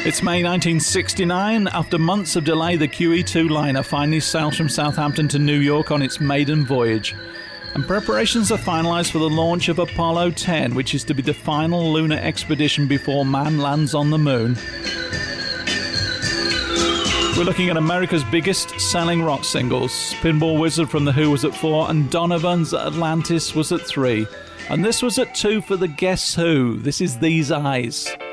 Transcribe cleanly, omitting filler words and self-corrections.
It's May 1969. After months of delay, the QE2 liner finally sails from Southampton to New York on its maiden voyage. And preparations are finalised for the launch of Apollo 10, which is to be the final lunar expedition before man lands on the moon. We're looking at America's biggest selling rock singles. Pinball Wizard from The Who was at 4 and Donovan's Atlantis was at 3. And this was at 2 for the Guess Who. This is These Eyes.